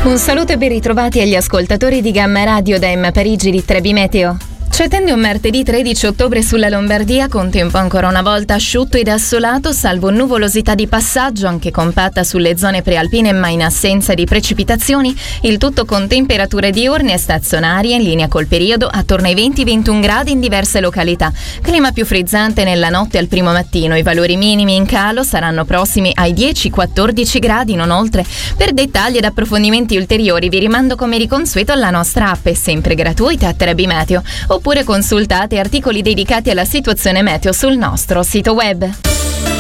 Un saluto e ben ritrovati agli ascoltatori di Gamma Radio da Emma Parigi di Trebi Meteo. Ci attende un martedì 13 ottobre sulla Lombardia con tempo ancora una volta asciutto ed assolato, salvo nuvolosità di passaggio anche compatta sulle zone prealpine ma in assenza di precipitazioni, il tutto con temperature diurne e stazionarie in linea col periodo attorno ai 20-21 gradi in diverse località. Clima più frizzante nella notte al primo mattino, i valori minimi in calo saranno prossimi ai 10-14 gradi non oltre. Per dettagli ed approfondimenti ulteriori vi rimando come di consueto alla nostra app, sempre gratuita, Trebi Meteo, oppure consultate articoli dedicati alla situazione meteo sul nostro sito web.